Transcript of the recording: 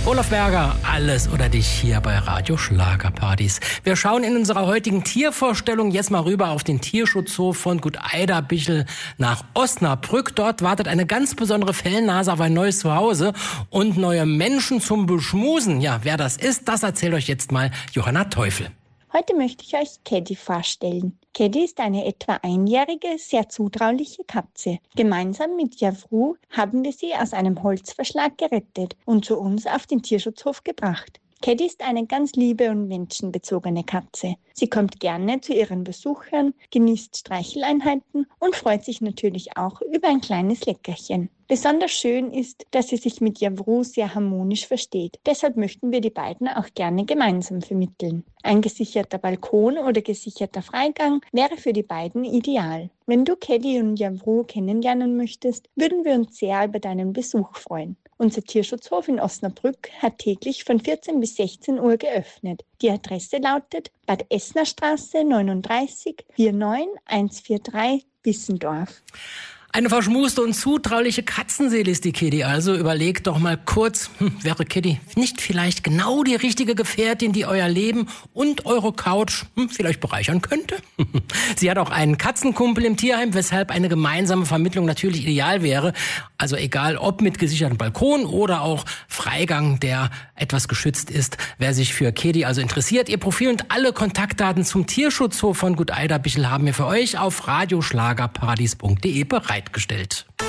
Olaf Berger, alles oder dich hier bei Radio Schlagerpartys. Wir schauen in unserer heutigen Tiervorstellung jetzt mal rüber auf den Tierschutzhof von Gut Eiderbichel nach Osnabrück. Dort wartet eine ganz besondere Fellnase auf ein neues Zuhause und neue Menschen zum Beschmusen. Ja, wer das ist, das erzählt euch jetzt mal Johanna Teufel. Heute möchte ich euch Caddy vorstellen. Caddy ist eine etwa einjährige, sehr zutrauliche Katze. Gemeinsam mit Javru haben wir sie aus einem Holzverschlag gerettet und zu uns auf den Tierschutzhof gebracht. Caddy ist eine ganz liebe und menschenbezogene Katze. Sie kommt gerne zu ihren Besuchern, genießt Streicheleinheiten und freut sich natürlich auch über ein kleines Leckerchen. Besonders schön ist, dass sie sich mit Javru sehr harmonisch versteht. Deshalb möchten wir die beiden auch gerne gemeinsam vermitteln. Ein gesicherter Balkon oder gesicherter Freigang wäre für die beiden ideal. Wenn du Caddy und Javru kennenlernen möchtest, würden wir uns sehr über deinen Besuch freuen. Unser Tierschutzhof in Osnabrück hat täglich von 14 bis 16 Uhr geöffnet. Die Adresse lautet Bad Essnerstraße 39 49143 Wissendorf. Eine verschmuste und zutrauliche Katzenseele ist die Caddy. Also überlegt doch mal kurz, wäre Caddy nicht vielleicht genau die richtige Gefährtin, die euer Leben und eure Couch vielleicht bereichern könnte? Sie hat auch einen Katzenkumpel im Tierheim, weshalb eine gemeinsame Vermittlung natürlich ideal wäre. Also egal, ob mit gesichertem Balkon oder auch Freigang, der etwas geschützt ist. Wer sich für Caddy also interessiert, ihr Profil und alle Kontaktdaten zum Tierschutzhof von Gut Eiderbichel haben wir für euch auf radioschlagerpartys.de bereitgestellt.